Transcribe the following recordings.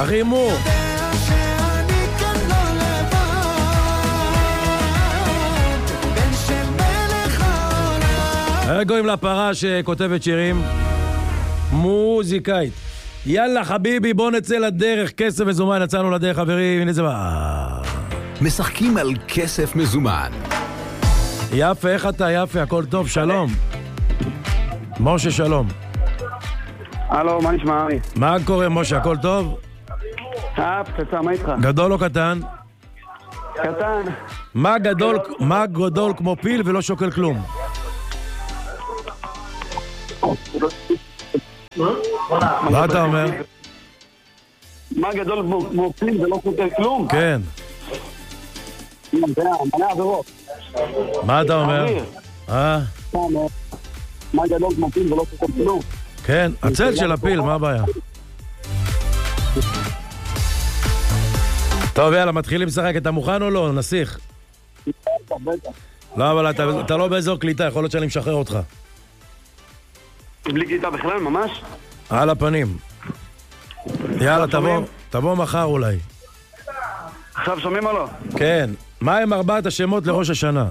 תרימו. גויים לפרה שכותבת שירים, מוזיקאית. יאללה חביבי, בוא נצא לדרך, כסף מזומן, יצאנו לדרך חברים, הנה זה בא. משחקים על כסף מזומן. יפה, איך אתה? יפה, הכל טוב, שלום. משה, שלום. הלו, מה נשמע ארי? מה קורה משה, הכל טוב? פצצה, מה איתך? גדול או קטן? קטן. מה גדול כמו פיל ולא שוקל כלום? מה אתה אומר? מה גדול כמו פיל ולא שוקל כלום? כן. מלא עבירות. מה אתה אומר? מה גדול כמו פיל ולא שוקל כלום? כן, הצל של הפיל, מה הבעיה? טוב, יאללה, מתחילים לשחק, אתה מוכן או לא? נסיך. לא, אבל אתה לא באזור קליטה, יכול להיות שאני משחרר אותך. בלי קליטה בכלל, ממש? על הפנים. יאללה, תבוא מחר אולי. עכשיו שומעים או לא? כן. מה הם 4 השמות לראש השנה?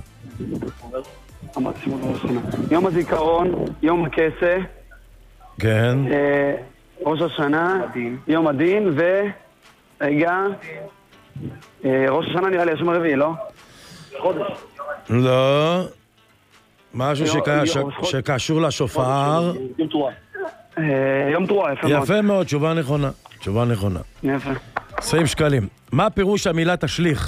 יום הזיכרון, יום הכסה, כן. ראש השנה, יום הדין רגע, ראש השנה נראה לי השם הרביעי, לא? חודש. לא. משהו שקשור לשופר. יום תרועה. יום תרועה, יפה מאוד. יפה מאוד, תשובה נכונה. תשובה נכונה. יפה. 20 שקלים. מה פירוש המילה תשליך?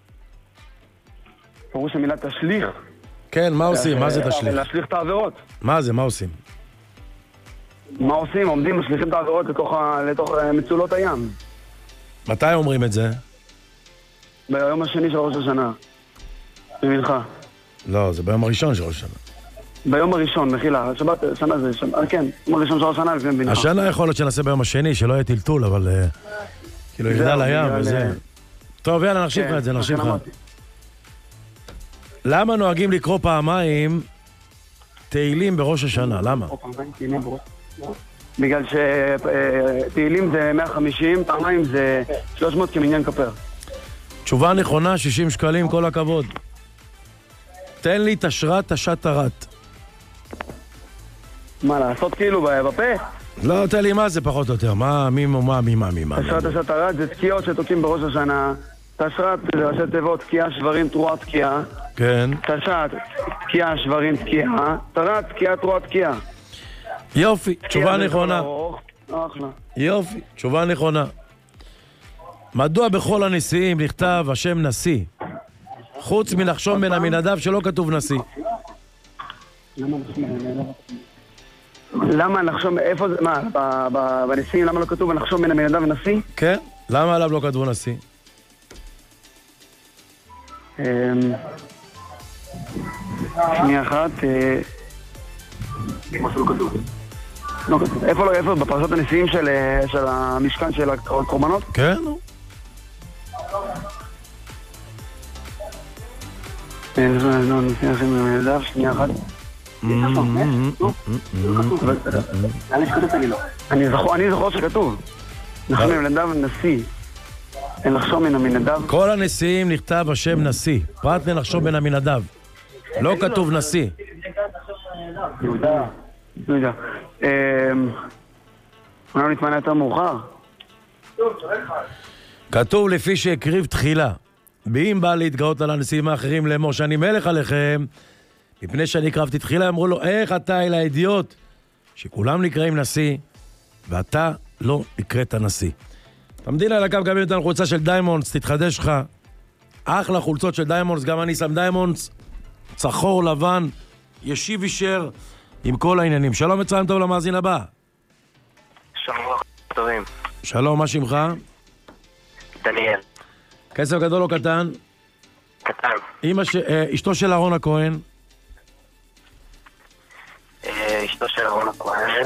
פירוש המילה תשליך? כן, מה עושים? מה זה תשליך? להשליך את העבירות. מה זה? מה עושים? מה עושים? עומדים, משליכים את העבירות לתוך מצולות הים. מתי אומרים את זה? ביום השני של ראש השנה. במנחה. לא, זה ביום הראשון של ראש השנה. ביום הראשון, מחילה. שבת, שנה זה, כן. ביום הראשון של ראש השנה לפני במנחה. השנה יכול להיות שנעשה ביום השני, שלא יהיה טלטול, אבל כאילו יגדל הים וזה. טוב, יאללה, נחשיב לך את זה, נחשיב לך. למה נוהגים לקרוא פעמיים תהילים בראש השנה? למה? בגלל שתהילים זה 150, פעמיים זה 300 כמניין כפר. תשובה נכונה, 60 שקלים, כל הכבוד. תן לי תשרת תשת תרת. מה, לעשות כאילו בפה? לא, תן לי מה זה פחות או יותר. מה, מי. תשרת תשת תרת זה תקיעות שתוקים בראש השנה. תשרת זה ראשי תיבות, תקיעה, שברים, תרועה, תקיעה. כן. תשת, תקיעה, שברים, תקיעה. תרת, תקיעה, תרועה, תקיעה. יופי, תשובה נכונה. אחלה. יופי, תשובה נכונה. מדוע בכל הנשיאים נכתב השם נשיא? חוץ מנחשון בן עמינדב שלא כתוב נשיא. למה נחשון, איפה זה, מה, בנשיאים למה לא כתוב נחשון בן עמינדב ונשיא? כן, למה עליו לא כתבו נשיא? שנייה אחת, איפה בפרשת הנשיאים של המשכן של הקורבנות? כן, נו. שנייה אחת. אני זוכר שכתוב נחשון בן עמינדב נשיא. אין לחשוב מן עמינדב. כל הנשיאים נכתב השם נשיא, פרט לנחשון בן עמינדב. לא כתוב נשיא. יהודה. אולי נתמנה יותר מאוחר. כתוב לפי שהקריב תחילה. ואם בא להתגאות על הנשיאים האחרים לאמור שאני מלך עליכם, מפני שאני הקרבתי תחילה, אמרו לו, איך אתה אל האידיוט שכולם נקראים נשיא, ואתה לא נקראת נשיא. תמדינה על הקו, גם איתנו חולצה של דיימונדס, תתחדש לך. אחלה חולצות של דיימונדס, גם אני שם דיימונדס, צחור לבן, ישיב ישר עם כל העניינים. שלום, מצרים טוב למאזין הבא. שלום, טובים. שלום, מה שמך? דניאל. כסף גדול או קטן? קטן. אשתו של אהרון הכהן? אשתו של אהרון הכהן.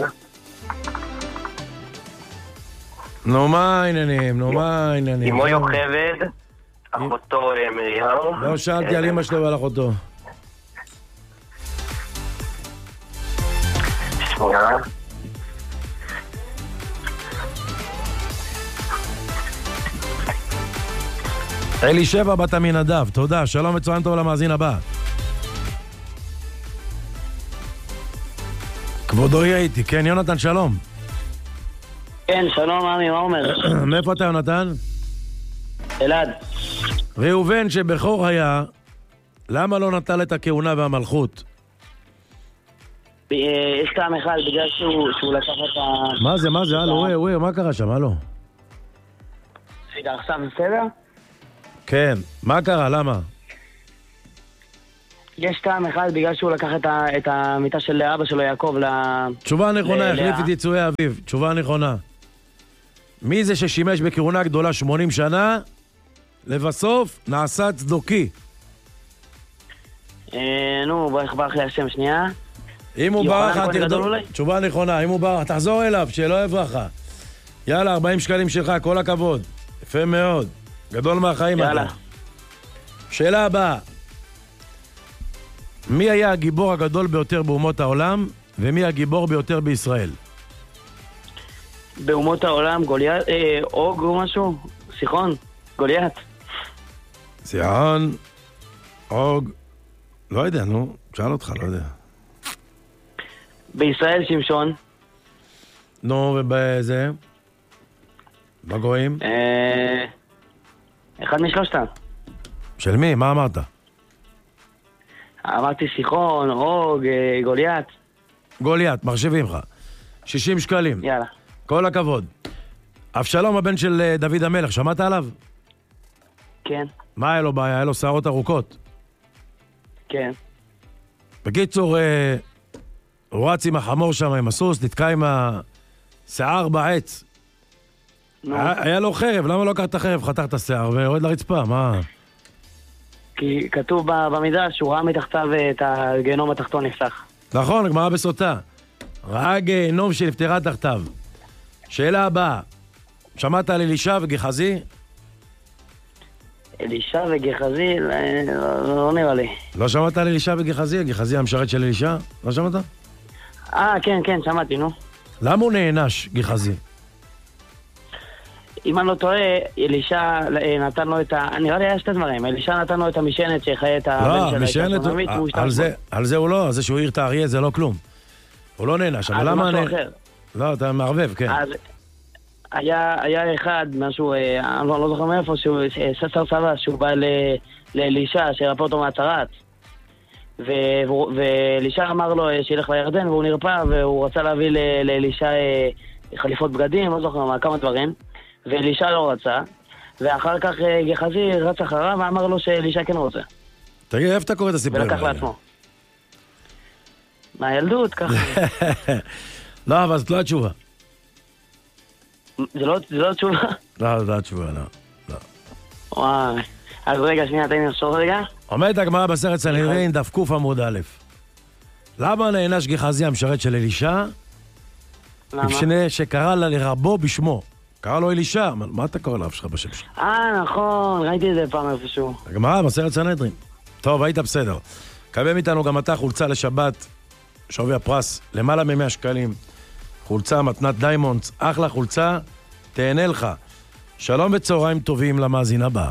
נו, מה העניינים? אמו יוכבד, אחותו מרים. לא שאלתי על אמא שלו ועל אחותו. שנייה. אלישבע בת עמינדב, תודה, שלום וצהריים טוב למאזין הבא. כבודו יהיה איתי, כן, יונתן, שלום. כן, שלום, עמי, מה אומר? מאיפה אתה, יונתן? אלעד. ראובן שבכור היה, למה לא נטל את הכהונה והמלכות? יש טעם אחד, בגלל שהוא לקח את ה... מה זה, הלו, מה קרה שם, הלו? רגע, עכשיו בסדר? כן, מה קרה, למה? יש טעם אחד, בגלל שהוא לקח את המיטה של אבא שלו, יעקב, תשובה נכונה, החליף את יצואי אביו, תשובה נכונה. מי זה ששימש בכהונה גדולה 80 שנה, לבסוף נעשה צדוקי? נו, ברח לי השם שנייה. אם הוא ברח, תשובה נכונה, אם הוא ברח, תחזור אליו, שלא יברחה. יאללה, 40 שקלים שלך, כל הכבוד. יפה מאוד. גדול מהחיים. יאללה. שאלה הבאה. מי היה הגיבור הגדול ביותר באומות העולם, ומי הגיבור ביותר בישראל? באומות העולם, גוליית, אוג או משהו? סיחון, גוליית. סיחון, אוג, לא יודע, נו, שאל אותך, לא יודע. בישראל שמשון. נו, ובזה? בגויים? אחד משלושתם. של מי? מה אמרת? אמרתי סיחון, אוג, גוליית. גוליית, מחשבים לך. 60 שקלים. יאללה. כל הכבוד. אבשלום הבן של דוד המלך, שמעת עליו? כן. מה היה לו בעיה? היה לו שערות ארוכות. כן. בקיצור, הוא רץ עם החמור שם, עם הסוס, נתקע עם השיער בעץ. היה לו חרב, למה לא לקח את החרב? חתך את השיער ויורד לרצפה, מה? כי כתוב במדרש שהוא ראה מתחתיו את הגיהנום התחתון נפתח. נכון, גמרא בסוטה. ראה גיהנום שנפטרה תחתיו. שאלה הבאה, שמעת על אלישע וגחזי? אלישע וגחזי? לא נראה לי. לא שמעת על אלישע וגחזי? גחזי המשרת של אלישע? לא שמעת? כן, שמעתי, נו. למה הוא נענש, גחזי? אם אני לא טועה, אלישע נתן לו את נראה לי היה שתי דברים. אלישע נתן לו את המשענת שחיה את הבן של משענת, על זה הוא לא, על זה שהוא העיר את האריה זה לא כלום. הוא לא נענש, אבל למה... משהו אחר. לא, אתה מערבב, כן. אז היה אחד, משהו, אני לא זוכר מאיפה, ססר סבא, שהוא בא לאלישע, שרפא אותו מהצרת. ואלישע אמר לו שילך לירדן, והוא נרפא, והוא רצה להביא לאלישע חליפות בגדים, לא זוכר מה, כמה דברים. ואלישע לא רצה, ואחר כך גחזי רץ אחריו ואמר לו שאלישע כן רוצה. תגיד, איפה אתה קורא את הסיפורים? ולקח לעצמו. מהילדות, ככה. לא, אבל זאת לא התשובה. זה לא התשובה? לא, זה התשובה, לא. וואי. אז רגע, שנייה, תן לי לחשוב רגע. עומדת הגמרא בסרט סנהדרין, דף ק' עמוד א'. למה נענש גחזי המשרת של אלישע? למה? מפני שקרא לה לרבו בשמו. קרא לו אלישע, מה אתה קורא לאב שלך בשם שלך? נכון, ראיתי את זה פעם איפשהו. הגמרא בסרט סנהדרין. טוב, היית בסדר. קבל איתנו גם אתה חולצה לשבת, שווי הפרס, למעלה מ100 שקלים. חולצה, מתנת דיימונדס, אחלה חולצה, תהנה לך. שלום וצהריים טובים למאזין הבא.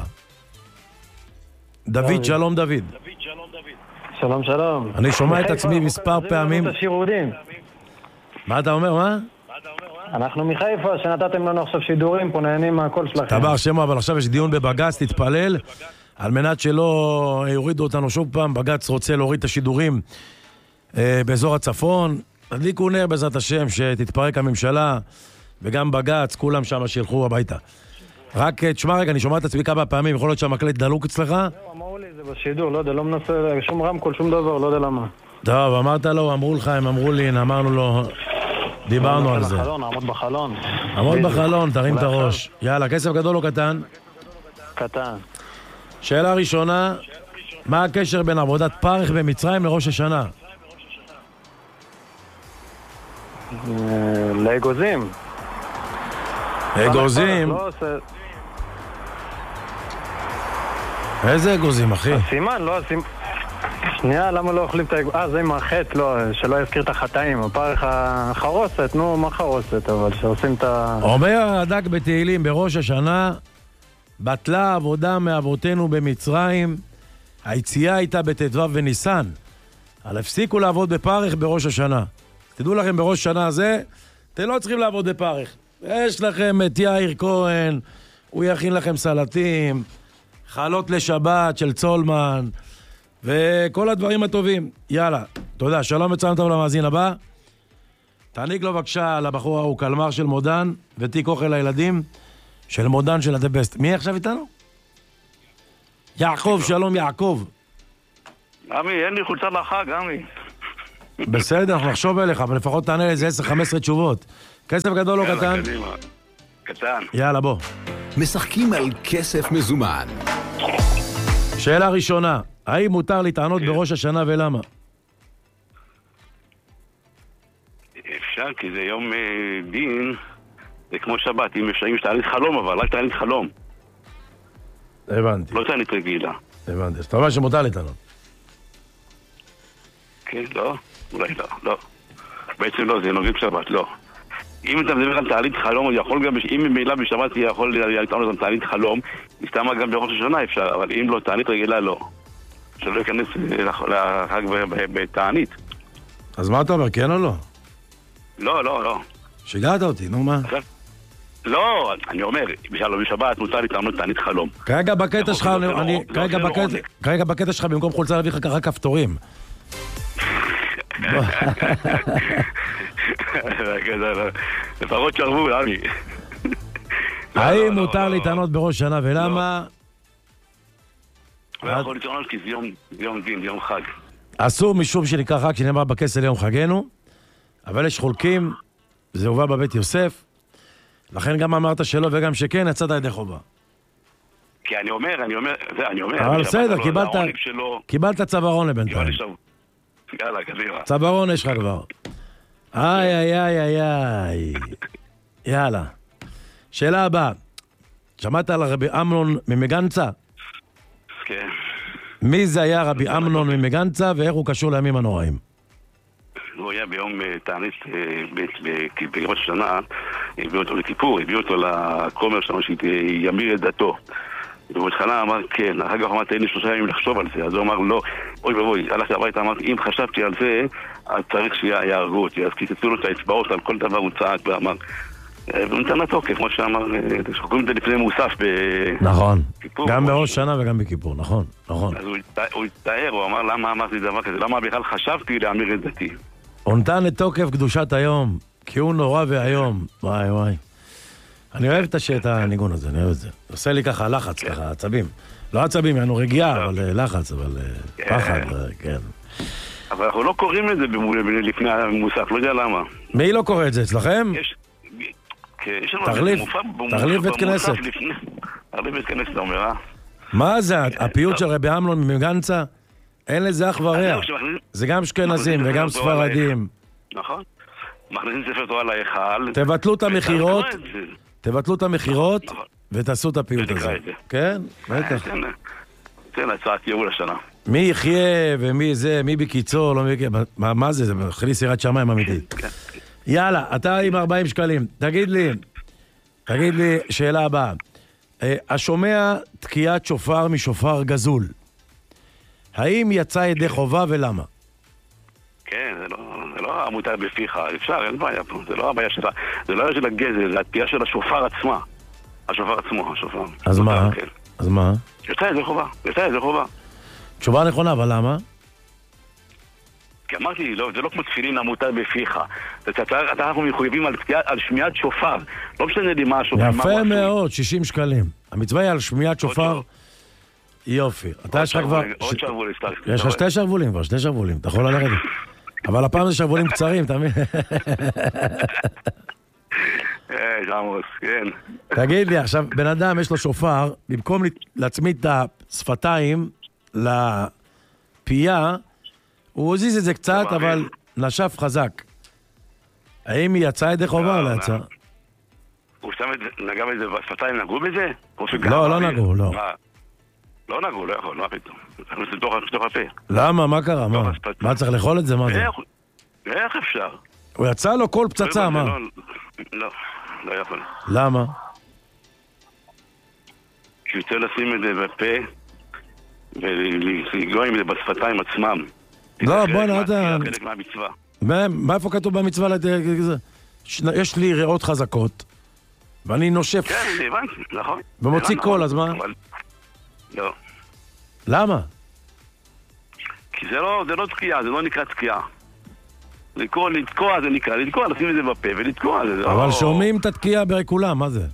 דוד, שלום דוד. שלום, שלום. אני שומע את עצמי מספר פעמים. מה אתה אומר, מה? אנחנו מחיפה, שנתתם לנו עכשיו שידורים, פה נהנים מהקול שלכם. תבר שמו, אבל עכשיו יש דיון בבג"ץ, תתפלל, על מנת שלא יורידו אותנו שוב פעם. בג"ץ רוצה להוריד את השידורים באזור הצפון. הדליקו נר בעזרת השם, שתתפרק הממשלה, וגם בג"ץ, כולם שם שילכו הביתה. רק תשמע רגע, אני שומע את עצמי כמה פעמים, יכול להיות שהמקלט דלוק אצלך? אמרו לי, זה בשידור, לא יודע, לא מנסה, שום רמקול, שום דבר, לא יודע למה. טוב, אמרת לו, אמרו לך, הם אמרו לי, אמרנו לו, דיברנו על זה. עמוד בחלון. עמוד בחלון, תרים את הראש. יאללה, כסף גדול או קטן? קטן. שאלה ראשונה, מה הקשר בין עבודת פרך במצרים לראש השנה? לאגוזים. אגוזים? איזה אגוזים, אחי? הסימן, לא הסימן. שנייה, למה לא אוכלים את האגוזים? זה עם החטא, לא, שלא יזכיר את החטאים. הפרך החרוסת, נו, מה חרוסת? אבל שעושים את ה... אומר הדק בתהילים בראש השנה, בטלה עבודה מאבותינו במצרים, היציאה הייתה בט"ו בניסן, אבל הפסיקו לעבוד בפרך בראש השנה. תדעו לכם, בראש השנה הזה, אתם לא צריכים לעבוד בפרך. יש לכם את יאיר כהן, הוא יכין לכם סלטים, חלות לשבת של צולמן, וכל הדברים הטובים. יאללה, תודה, שלום וצלם טוב למאזין הבא. תעניק לו בבקשה לבחור ההוא קלמר של מודן, ותיק אוכל לילדים של מודן של הדבסט. מי עכשיו איתנו? יעקב, שלום יעקב. עמי, אין לי חולצה לחג, עמי. בסדר, אנחנו נחשוב אליך, אבל לפחות תענה איזה 10-15 תשובות. כסף גדול או קטן? קטן. יאללה, בוא. משחקים על כסף מזומן. שאלה ראשונה, האם מותר לטענות בראש השנה ולמה? אפשר, כי זה יום דין, זה כמו שבת, אם אפשר, אם יש תענית חלום, אבל רק תענית חלום. הבנתי. לא תענית רגילה. הבנתי, אז אתה אומר שמותר לטענות. כן, לא? אולי לא, לא. בעצם לא, זה נוגעים שבת, לא. אם אתה מדבר על תענית חלום, יכול גם, אם ממילא בשבת יכול לטעון על תענית חלום, מסתמה גם בראש השנה אפשר, אבל אם לא, תענית רגילה לא. שלא ייכנס לחג בתענית. אז מה אתה אומר, כן או לא? לא, לא, לא. שיגעת אותי, נו מה? לא, אני אומר, בשבת מותר לטענות תענית חלום. כרגע בקטע שלך, כרגע בקטע שלך במקום חולצה להביא לך ככה כפתורים. לפחות שרבו, עמי. האם מותר לטענות בראש שנה ולמה? לא יכול לטענות כי זה יום דין, יום חג. אסור משום שנקרא חג שנאמר בכסל יום חגנו, אבל יש חולקים, זה הובא בבית יוסף, לכן גם אמרת שלא וגם שכן, יצאת ידי חובה. כי אני אומר, אבל בסדר, קיבלת צווארון לבינתיים. יאללה, קדימה. צווארון יש לך כבר. איי. יאללה. שאלה הבאה. שמעת על רבי אמנון ממגנצה? כן. מי זה היה רבי אמנון ממגנצה ואיך הוא קשור לימים הנוראים? הוא היה ביום תענית בראש השנה, הביאו אותו לכיפור, הביאו אותו לכומר שלנו שימיר את דתו. ובהתחלה אמר כן, אחר כך אמרתי אין לי 3 ימים לחשוב על זה, אז הוא אמר לא, אוי ובוי, הלכתי הביתה, אמרתי אם חשבתי על זה, אז צריך שיהרגו אותי, אז קיצצו לו את האצבעות על כל דבר הוא צעק ואמר, והוא נתן לתוקף, כמו שאמר, שחוקרים את זה לפני מוסף נכון, בכיפור. גם בראש שנה וגם בכיפור, נכון. אז הוא התאר, הוא אמר למה אמרתי דבר כזה, למה בכלל חשבתי להמיר את דתי. הוא נתן לתוקף קדושת היום, כי הוא נורא והיום, וואי. אני אוהב את הניגון הזה, אני אוהב את זה. עושה לי ככה לחץ, ככה עצבים. לא עצבים, יענו רגיעה, אבל לחץ, אבל פחד, כן. אבל אנחנו לא קוראים את זה לפני המוסף, לא יודע למה. מי לא קורא את זה, אצלכם? תחליף בית כנסת. תחליף בית כנסת, אתה אומר, אה? מה זה, הפיוט של רבי אמנון ממגנצה? אין לזה אח ורע. זה גם אשכנזים וגם ספרדים. נכון. מכניסים ספר תורה להיכל. תבטלו את המחירות ותעשו את הפיוט הזה. כן? בטח. כן, הצעת ייעול השנה. מי יחיה ומי זה, מי בקיצור, לא מי... מה זה? זה מתחיל סירת שמיים אמיתית. יאללה, אתה עם 40 שקלים. תגיד לי, שאלה הבאה. השומע תקיעת שופר משופר גזול. האם יצא ידי חובה ולמה? כן, זה לא המותר בפיך, אפשר, אין בעיה פה, זה לא הבעיה שלה, זה לא של הגזל, זה התקיעה של השופר עצמה. השופר עצמו, השופר. אז מה? יצא ידי חובה. תשובה נכונה, אבל למה? כי אמרתי, זה לא כמו תפילין המותר בפיך. אנחנו מחויבים על שמיעת שופר. לא משנה לי מה השופר. יפה מאוד, 60 שקלים. המצווה היא על שמיעת שופר. יופי. אתה יש לך כבר... עוד שרבולים, יש לך 2 שרבולים כבר, 2 שרבולים. אתה יכול ללכת. אבל הפעם זה שרבולים קצרים, אתה מבין? עמוס, כן. תגיד לי, עכשיו, בן אדם יש לו שופר, במקום להצמיד את השפתיים לפייה, הוא הזיז את זה קצת, אבל נשף חזק. האם היא יצאה ידי חובה או לא יצאה? הוא שם נגע בזה בשפתיים, נגעו בזה? לא נגעו, לא. לא נגעו, לא יכול, מה פתאום? תכניס לתוך הפה. למה? מה קרה? מה צריך לאכול את זה? מה זה? איך אפשר? הוא יצא לו כל פצצה, מה? לא יכול. למה? כי הוא צריך לשים את זה בפה ולגוע עם זה בשפתיים עצמם. לא, בוא נעדה. חלק מהמצווה. מאיפה כתוב במצווה? יש לי ריאות חזקות, ואני נושף. כן, אני הבנתי, נכון. ומוציא קול, אז מה? לא. למה? כי זה לא תקיעה, זה לא נקרא תקיעה. לתקוע זה נקרא, לתקוע, לשים את זה בפה ולתקוע. אבל שומעים את התקיעה בכולם, מה זה?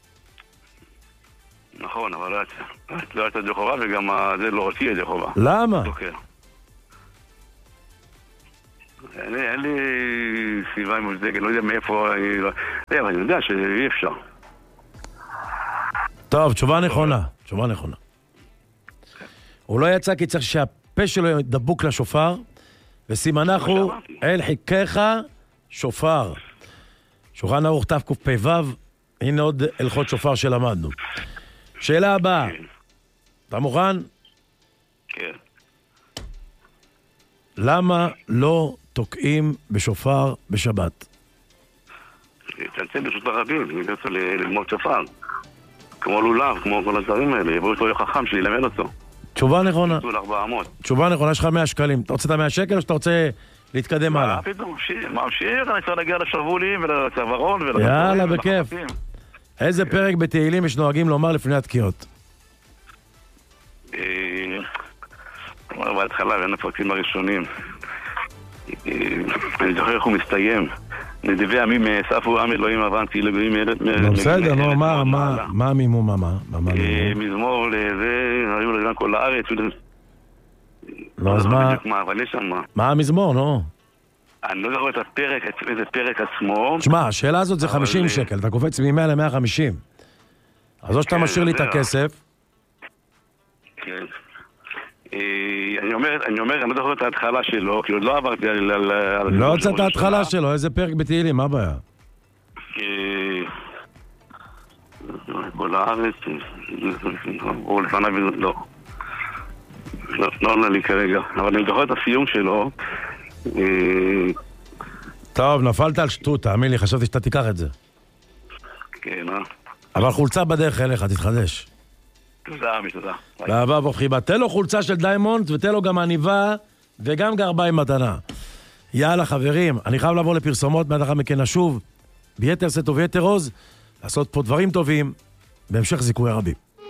נכון, אבל לא הייתה ידי חובה, וגם זה לא רצי ידי חובה. למה? אין לי סיבה מוצדקת, לא יודע מאיפה, אבל אני יודע שאי אפשר. טוב, תשובה נכונה. הוא לא יצא כי צריך שהפה שלו ידבוק לשופר, וסימנך הוא אל חיכך שופר. שולחן ערוך תקפ"ו, הנה עוד הלכות שופר שלמדנו. שאלה הבאה, אתה מוכן? כן. למה לא תוקעים בשופר בשבת? תנצל ברשות הרבים, אני רוצה ללמוד שופר. כמו לולב, כמו כל הדברים האלה, יבואו אותו חכם שילמד אותו. תשובה נכונה. תשובה נכונה, יש לך 100 שקלים. אתה רוצה את 100 שקל או שאתה רוצה להתקדם הלאה? ממשיך, אני צריך להגיע לשרבולים ולצווארון יאללה, בכיף. איזה פרק בתהילים יש נוהגים לומר לפני התקיעות? בהתחלה, בין הפרקים הראשונים. אני זוכר איך הוא מסתיים. נדבי עמים ספו עם אלוהים אברהם אלוהים ילד... בסדר, נו, מה המימום, מה? מזמור לזה, היו לגן כל הארץ. לא, אז מה? מה המזמור, נו? אני לא זוכר את הפרק, איזה פרק עצמו. תשמע, השאלה הזאת זה 50 שקל, אתה קופץ מ-100 ל-150. אז או שאתה משאיר לי את הכסף. כן. אני אומר, אני לא זוכר את ההתחלה שלו, כי עוד לא עברתי על... לא הוצאת את ההתחלה שלו, איזה פרק בתהילים, מה הבעיה? כל הארץ, או לפניו, לא עונה לי כרגע, אבל אני זוכר את הסיום שלו. טוב, נפלת על שטות, תאמין לי, חשבתי שאתה תיקח את זה. כן, אבל חולצה בדרך אליך, תתחדש. תודה, עמי, תודה. באהבה ובחיבה. תן לו חולצה של דיימונד, ותן לו גם עניבה, וגם גרביים מתנה. יאללה, חברים, אני חייב לעבור לפרסומות, מיד אחר מכן נשוב, ביתר סט וביתר עוז, לעשות פה דברים טובים, בהמשך זיכוי רבים.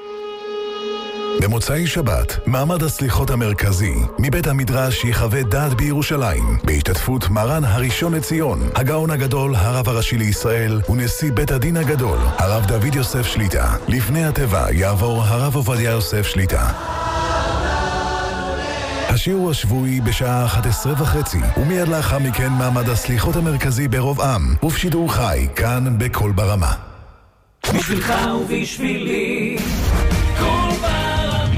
במוצאי שבת, מעמד הסליחות המרכזי, מבית המדרש יחווה דעת בירושלים, בהשתתפות מרן הראשון לציון, הגאון הגדול, הרב הראשי לישראל, ונשיא בית הדין הגדול, הרב דוד יוסף שליטה. לפני הטבע יעבור הרב עובדיה יוסף שליטה. השיעור השבועי בשעה 11:30, ומיד לאחר מכן מעמד הסליחות המרכזי ברוב עם, ובשידור חי, כאן בכל ברמה. בשבילך ובשבילי, כל ברמה.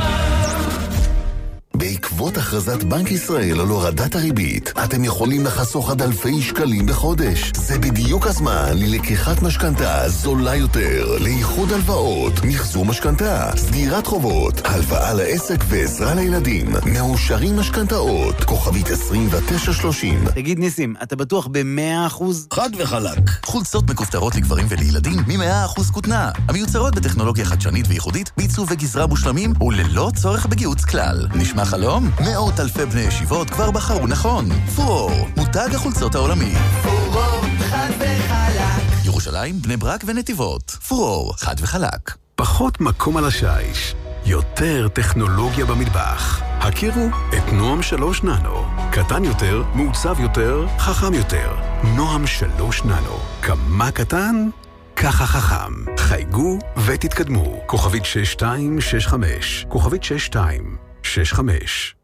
בעקבות הכרזת בנק ישראל על הורדת הריבית, אתם יכולים לחסוך עד אלפי שקלים בחודש. זה בדיוק הזמן ללקיחת משכנתה זולה יותר, לאיחוד הלוואות, מחזור משכנתה, סגירת חובות, הלוואה לעסק ועזרה לילדים, מאושרים משכנתאות, כוכבית 2930. תגיד ניסים, אתה בטוח ב100%? חד וחלק. חולצות מכופתרות לגברים ולילדים מ100% כותנה, המיוצרות בטכנולוגיה חדשנית וייחודית, בעיצוב וגזרה מושלמים וללא צורך בגיוץ כלל. נשמע חלום? מאות אלפי בני ישיבות כבר בחרו נכון. פרור, מותג החולצות העולמי. פרור, חד וחלק. ירושלים, בני ברק ונתיבות. פרור, חד וחלק. פחות מקום על השיש, יותר טכנולוגיה במטבח. הכירו את נועם 3 ננו. קטן יותר, מעוצב יותר, חכם יותר. נועם 3 ננו. כמה קטן? ככה חכם. חייגו ותתקדמו. כוכבית 6265. כוכבית 6265.